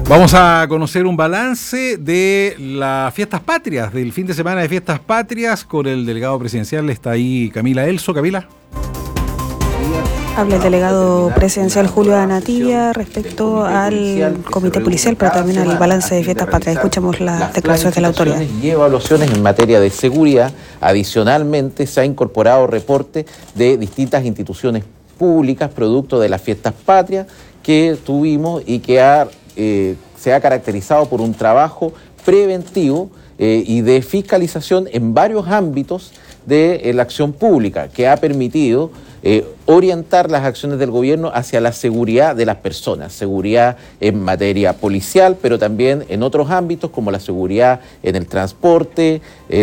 Vamos a conocer un balance de las fiestas patrias, del fin de semana de fiestas patrias, con el delegado presidencial. Está ahí Camila Elso. Camila. Habla el delegado presidencial Julio Anatia respecto al comité policial, pero también al balance de fiestas patrias. Escuchamos las declaraciones de la autoridad. Y evaluaciones en materia de seguridad. Adicionalmente, se ha incorporado reporte de distintas instituciones públicas, producto de las fiestas patrias que tuvimos y que se ha caracterizado por un trabajo preventivo y de fiscalización en varios ámbitos de la acción pública, que ha permitido orientar las acciones del gobierno hacia la seguridad de las personas, seguridad en materia policial, pero también en otros ámbitos como la seguridad en el transporte,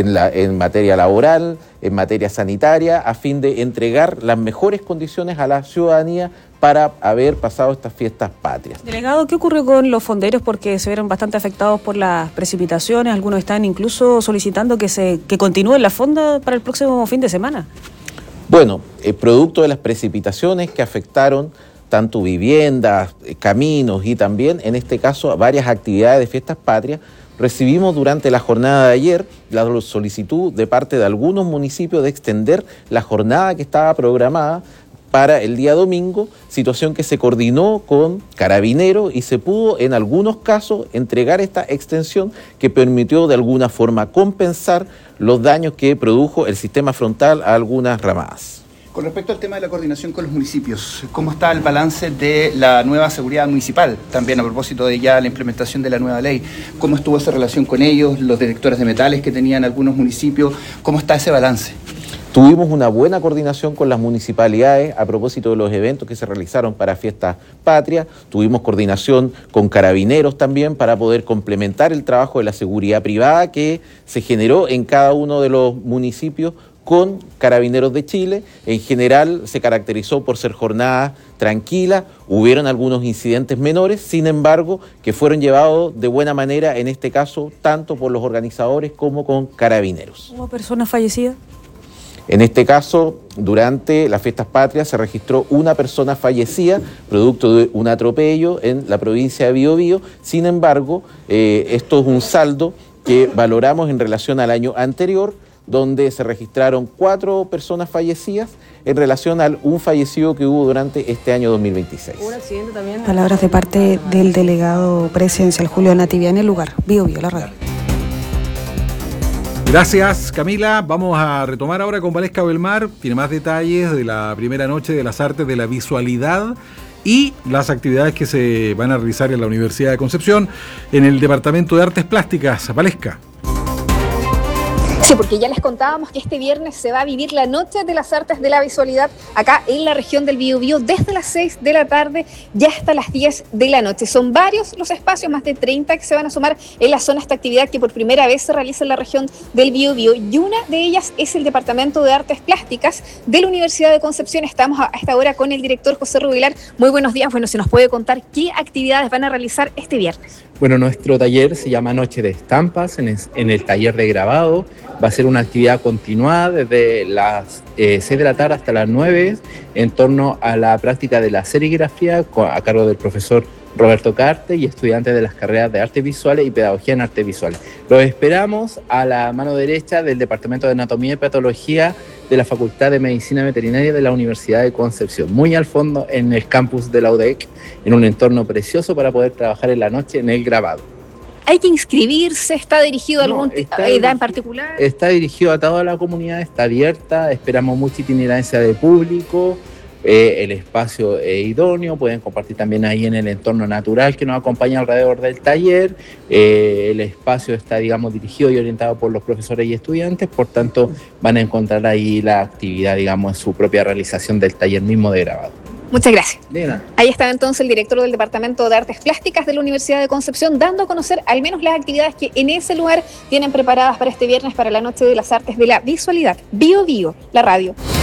en materia laboral, en materia sanitaria, a fin de entregar las mejores condiciones a la ciudadanía para haber pasado estas fiestas patrias. Delegado, ¿qué ocurre con los fonderos? Porque se vieron bastante afectados por las precipitaciones, algunos están incluso solicitando que continúen la fonda para el próximo fin de semana. Bueno, producto de las precipitaciones que afectaron tanto viviendas, caminos y también, en este caso, varias actividades de fiestas patrias, recibimos durante la jornada de ayer la solicitud de parte de algunos municipios de extender la jornada que estaba programada para el día domingo, situación que se coordinó con Carabineros y se pudo en algunos casos entregar esta extensión que permitió de alguna forma compensar los daños que produjo el sistema frontal a algunas ramadas. Con respecto al tema de la coordinación con los municipios, ¿cómo está el balance de la nueva seguridad municipal? También a propósito de ya la implementación de la nueva ley, ¿cómo estuvo esa relación con ellos, los directores de metales que tenían algunos municipios? ¿Cómo está ese balance? Tuvimos una buena coordinación con las municipalidades a propósito de los eventos que se realizaron para Fiestas Patrias. Tuvimos coordinación con Carabineros también para poder complementar el trabajo de la seguridad privada que se generó en cada uno de los municipios con Carabineros de Chile. En general se caracterizó por ser jornadas tranquilas, hubieron algunos incidentes menores, sin embargo, que fueron llevados de buena manera, en este caso, tanto por los organizadores como con Carabineros. ¿Hubo personas fallecidas? En este caso, durante las fiestas patrias se registró una persona fallecida, producto de un atropello en la provincia de Biobío. Sin embargo, esto es un saldo que valoramos en relación al año anterior, donde se registraron 4 personas fallecidas en relación al un fallecido que hubo durante este año 2026. ¿Un accidente también? Palabras de parte del delegado presidencial Julio Anatia en el lugar. Biobío, la radio. Gracias, Camila. Vamos a retomar ahora con Valesca Belmar. Tiene más detalles de la primera noche de las artes de la visualidad y las actividades que se van a realizar en la Universidad de Concepción en el Departamento de Artes Plásticas. Valesca. Sí, porque ya les contábamos que este viernes se va a vivir la Noche de las Artes de la Visualidad acá en la región del Biobío desde las 6 de la tarde y hasta las 10 de la noche. Son varios los espacios, más de 30 que se van a sumar en la zona de esta actividad que por primera vez se realiza en la región del Biobío y una de ellas es el Departamento de Artes Plásticas de la Universidad de Concepción. Estamos a esta hora con el director José Rubilar. Muy buenos días. Bueno, si nos puede contar qué actividades van a realizar este viernes. Bueno, nuestro taller se llama Noche de Estampas, en el taller de grabado. Va a ser una actividad continuada desde las 6 de la tarde hasta las 9 en torno a la práctica de la serigrafía a cargo del profesor Roberto Carte y estudiantes de las carreras de Artes Visuales y Pedagogía en Artes Visuales. Los esperamos a la mano derecha del Departamento de Anatomía y Patología de la Facultad de Medicina Veterinaria de la Universidad de Concepción, muy al fondo en el campus de la UDEC, en un entorno precioso para poder trabajar en la noche en el grabado. ¿Hay que inscribirse? ¿Está dirigido a alguna edad en particular? Está dirigido a toda la comunidad, está abierta, esperamos mucha itinerancia de público, el espacio es idóneo, pueden compartir también ahí en el entorno natural que nos acompaña alrededor del taller, el espacio está, digamos, dirigido y orientado por los profesores y estudiantes, por tanto van a encontrar ahí la actividad, digamos, en su propia realización del taller mismo de grabado. Muchas gracias. Bien. Ahí estaba entonces el director del Departamento de Artes Plásticas de la Universidad de Concepción dando a conocer al menos las actividades que en ese lugar tienen preparadas para este viernes para la Noche de las Artes de la Visualidad. Biobío, la radio.